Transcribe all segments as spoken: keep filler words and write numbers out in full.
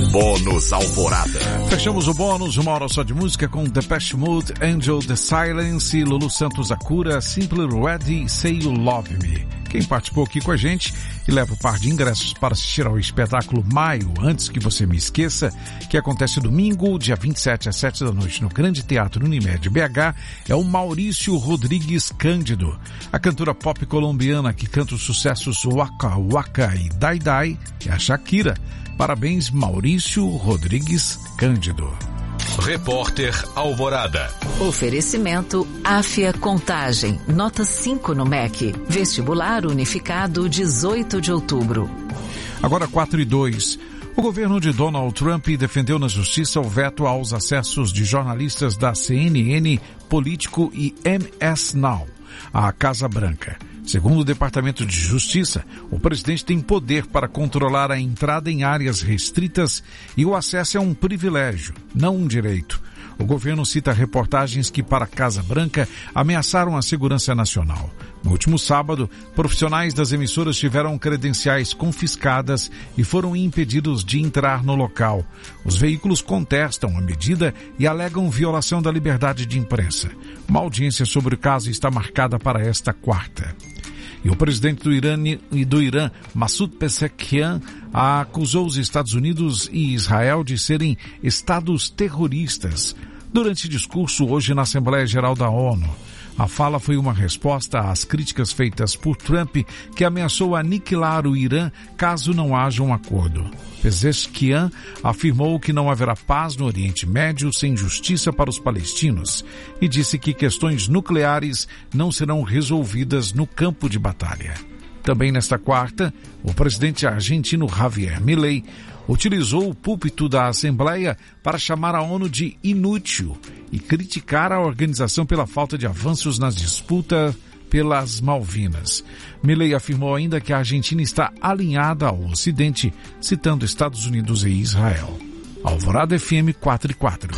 Bônus Alvorada. Fechamos o bônus, uma hora só de música com Depeche Mode, Angel the Silence, Lulu Santos Acura, Simply Ready, Say You Love Me. Quem participou aqui com a gente e leva o par de ingressos para assistir ao espetáculo Maio, Antes Que Você Me Esqueça, que acontece domingo, dia vinte e sete às sete da noite, no Grande Teatro Unimed B H, é o Maurício Rodrigues Cândido. A cantora pop colombiana que canta os sucessos Waka Waka e Dai Dai é a Shakira. Parabéns, Maurício Rodrigues Cândido. Repórter Alvorada. Oferecimento Áfia Contagem, nota cinco no M E C. Vestibular unificado dezoito de outubro. Agora quatro e dois. O governo de Donald Trump defendeu na justiça o veto aos acessos de jornalistas da C N N, Político e M S Now à Casa Branca. Segundo o Departamento de Justiça, o presidente tem poder para controlar a entrada em áreas restritas e o acesso é um privilégio, não um direito. O governo cita reportagens que, para a Casa Branca, ameaçaram a segurança nacional. No último sábado, profissionais das emissoras tiveram credenciais confiscadas e foram impedidos de entrar no local. Os veículos contestam a medida e alegam violação da liberdade de imprensa. Uma audiência sobre o caso está marcada para esta quarta. E o presidente do Irã, do Irã, Massoud Pezeshkian, acusou os Estados Unidos e Israel de serem estados terroristas durante discurso hoje na Assembleia Geral da ONU. A fala foi uma resposta às críticas feitas por Trump, que ameaçou aniquilar o Irã caso não haja um acordo. Pezeshkian afirmou que não haverá paz no Oriente Médio sem justiça para os palestinos e disse que questões nucleares não serão resolvidas no campo de batalha. Também nesta quarta, o presidente argentino Javier Milei utilizou o púlpito da Assembleia para chamar a ONU de inútil e criticar a organização pela falta de avanços nas disputas pelas Malvinas. Milei afirmou ainda que a Argentina está alinhada ao Ocidente, citando Estados Unidos e Israel. Alvorada F M quatro e quatro.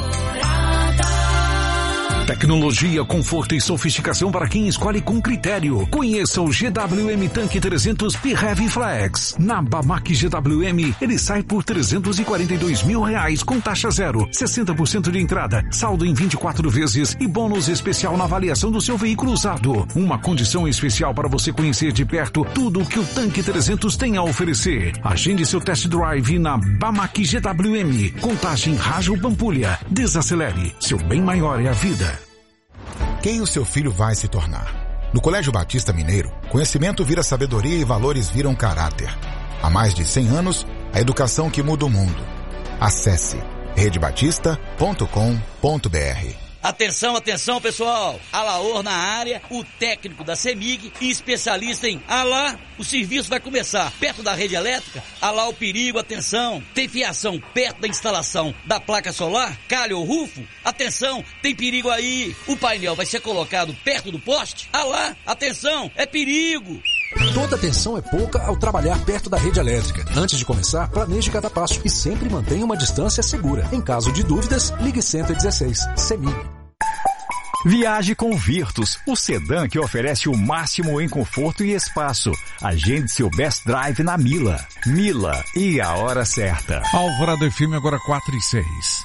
Tecnologia, conforto e sofisticação para quem escolhe com critério. Conheça o G W M Tank trezentos P-Heavy Flex. Na Bamac G W M, ele sai por trezentos e quarenta e dois mil reais com taxa zero, sessenta por cento de entrada, saldo em vinte e quatro vezes e bônus especial na avaliação do seu veículo usado. Uma condição especial para você conhecer de perto tudo o que o Tanque trezentos tem a oferecer. Agende seu test drive na Bamac G W M. Contagem Rajo Pampulha. Desacelere. Seu bem maior é a vida. Quem o seu filho vai se tornar? No Colégio Batista Mineiro, conhecimento vira sabedoria e valores viram caráter. Há mais de cem anos, a educação que muda o mundo. Acesse rede batista ponto com ponto b r. Atenção, atenção, pessoal. Alaor na área, o técnico da CEMIG e especialista em Alá. O serviço vai começar perto da rede elétrica. Alá o perigo, atenção. Tem fiação perto da instalação da placa solar? Calha ou rufo? Atenção, tem perigo aí. O painel vai ser colocado perto do poste? Alá, atenção, é perigo. Toda atenção é pouca ao trabalhar perto da rede elétrica. Antes de começar, planeje cada passo e sempre mantenha uma distância segura. Em caso de dúvidas, ligue cento e dezesseis. CEMIG. Viaje com Virtus, o sedã que oferece o máximo em conforto e espaço. Agende seu best drive na Mila. Mila e a hora certa. Alvorada F M agora quatro e seis.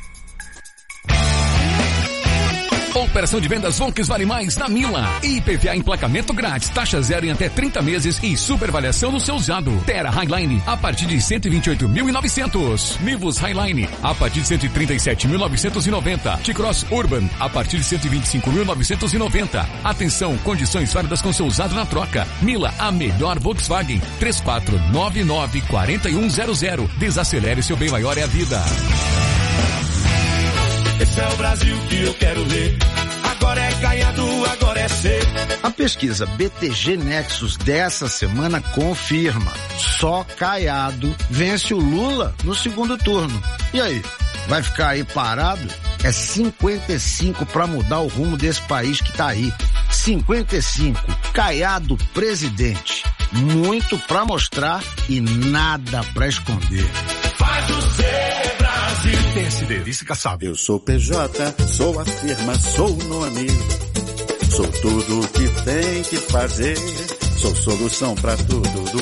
Operação de vendas Volkswagen Mais na Mila. I P V A emplacamento grátis, taxa zero em até trinta meses e superavaliação no seu usado. Terra Highline a partir de cento e vinte e oito mil e novecentos. Nivus Highline a partir de cento e trinta e sete mil novecentos e noventa. T-Cross Urban a partir de cento e vinte e cinco mil novecentos e noventa. Atenção, condições válidas com seu usado na troca. Mila, a melhor Volkswagen. três quatro nove nove quatro um zero zero. Desacelere, seu bem maior é a vida. Esse é o Brasil que eu quero ver. Agora é Caiado, agora é ser. A pesquisa B T G Nexus dessa semana confirma. Só Caiado vence o Lula no segundo turno. E aí, vai ficar aí parado? É cinquenta e cinco para mudar o rumo desse país que tá aí. cinquenta e cinco. Caiado presidente. Muito para mostrar e nada para esconder. Faz o ser Brasil. P S D, vice sabe. Eu sou P J, sou a firma, sou no amigo. Sou tudo o que tem que fazer. Sou solução para tudo.